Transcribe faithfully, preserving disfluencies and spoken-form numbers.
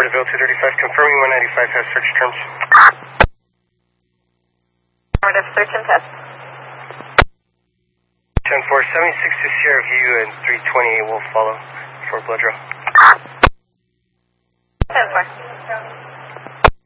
Bill two thirty-five, confirming one ninety-five has search terms. Affirmative, search and test. ten four, seventy-six to Sierra View and three twenty-eight will follow for blood draw. ten four.